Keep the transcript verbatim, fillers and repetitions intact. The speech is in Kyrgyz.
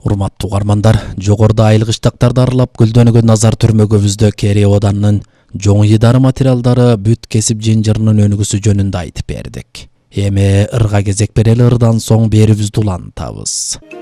Урматтуу угармандар, жогоруда айылгычтактарды аралап Гүлдөнөгө назар түрмөгүбүздө Керей Оданынын жоң ыйдары материалдары бүт кесип жынжырынын өнүгүүсү жөнүндө айтып бердик. Эми ырга кезек берели, ырдан соң берүүбүздү улантабыз.